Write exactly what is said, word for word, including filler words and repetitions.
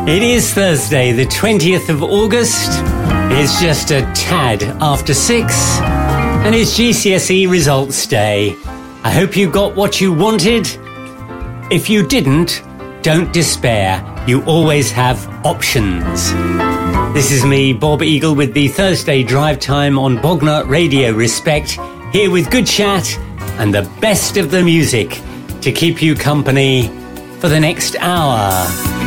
It is Thursday, the twentieth of August. It's just a tad after six, and it's G C S E results day. I hope you got what you wanted. If you didn't, don't despair. You always have options. This is me, Bob Eagle, with the Thursday drive time on Bognor Radio Respect, here with good chat and the best of the music to keep you company for the next hour.